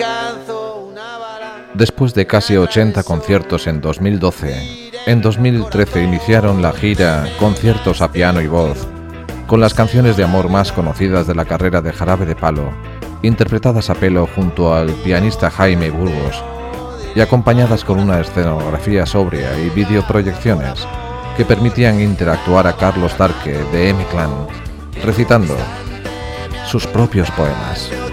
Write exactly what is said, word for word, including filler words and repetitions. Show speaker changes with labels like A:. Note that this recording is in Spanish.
A: Después de casi ochenta conciertos en dos mil doce, en dos mil trece iniciaron la gira Conciertos a piano y voz, con las canciones de amor más conocidas de la carrera de Jarabe de Palo, interpretadas a pelo junto al pianista Jaime Burgos y acompañadas con una escenografía sobria y videoproyecciones que permitían interactuar a Carlos Darque de M-Clan, recitando sus propios poemas.